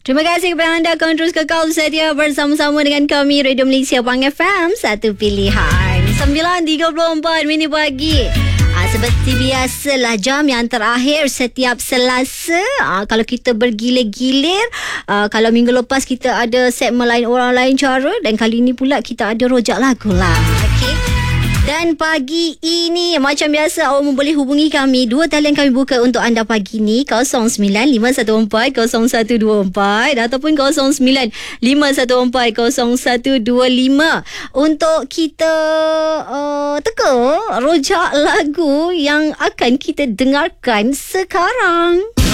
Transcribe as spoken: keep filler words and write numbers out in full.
Terima kasih kepada anda yang terus kekal setia bersama-sama dengan kami Radio Malaysia Pang F M, satu pilihan. sembilan tiga puluh empat minit pagi. Ah, seperti biasalah jam yang terakhir setiap Selasa. Ah, kalau kita bergilir-gilir, ah, kalau minggu lepas kita ada segmen lain orang lain cara, dan kali ini pula kita ada rojak lagu lah. Okey. Dan pagi ini macam biasa awak boleh hubungi kami. Dua talian kami buka untuk anda pagi ni, kosong sembilan lima satu empat kosong satu dua empat ataupun kosong sembilan lima satu empat kosong satu dua lima untuk kita uh, teka rojak lagu yang akan kita dengarkan sekarang.